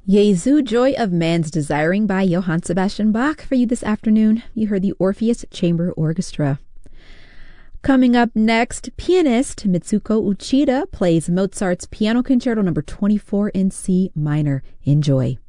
Jesu, Joy of Man's Desiring by Johann Sebastian Bach for you this afternoon. You heard the Orpheus Chamber Orchestra. Coming up next, pianist Mitsuko Uchida plays Mozart's Piano Concerto No. 24 in C minor. Enjoy.